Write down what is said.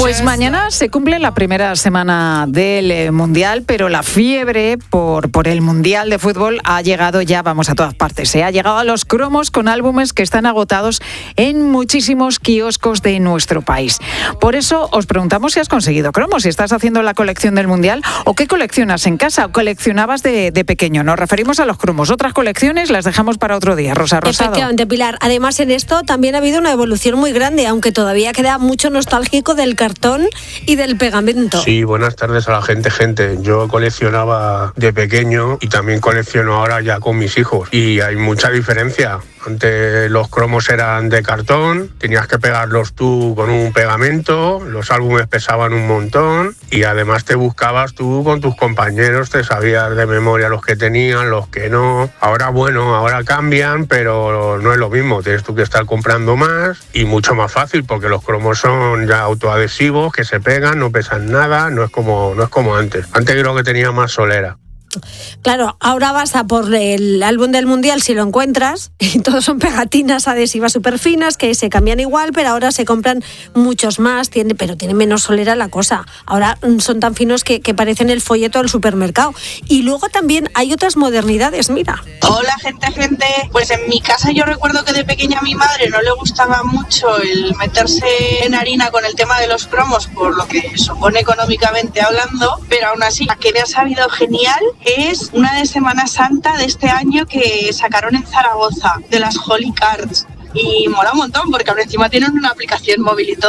Pues mañana se cumple la primera semana del Mundial, pero la fiebre por el Mundial de fútbol ha llegado ya, vamos, a todas partes. Ha llegado a los cromos con álbumes que están agotados en muchísimos kioscos de nuestro país. Por eso os preguntamos si has conseguido cromos, si estás haciendo la colección del Mundial o qué coleccionas en casa o coleccionabas de pequeño. Nos referimos a los cromos. Otras colecciones las dejamos para otro día. Rosa Rosado. Efectivamente, Pilar. Además, en esto también ha habido una evolución muy grande, aunque todavía queda mucho nostálgico del cartón y del pegamento. Sí, buenas tardes a la gente. Yo coleccionaba de pequeño y también colecciono ahora ya con mis hijos. Y hay mucha diferencia. Antes los cromos eran de cartón, tenías que pegarlos tú con un pegamento, los álbumes pesaban un montón y además te buscabas tú con tus compañeros, te sabías de memoria los que tenían, los que no. Ahora cambian, pero no es lo mismo, tienes tú que estar comprando más y mucho más fácil porque los cromos son ya autoadhesivos que se pegan, no pesan nada, no es como antes. Antes creo que tenía más solera. Claro, ahora vas a por el álbum del Mundial si lo encuentras y todos son pegatinas adhesivas súper finas que se cambian igual, pero ahora se compran muchos más, pero tiene menos solera la cosa. Ahora son tan finos que parecen el folleto del supermercado. Y luego también hay otras modernidades, mira. Hola gente, pues en mi casa yo recuerdo que de pequeña a mi madre no le gustaba mucho el meterse en harina con el tema de los cromos por lo que supone económicamente hablando, pero aún así la que me ha sabido genial es una de Semana Santa de este año que sacaron en Zaragoza, de las Holy Cards. Y mola un montón porque ahora encima tienen una aplicación móvil y todo.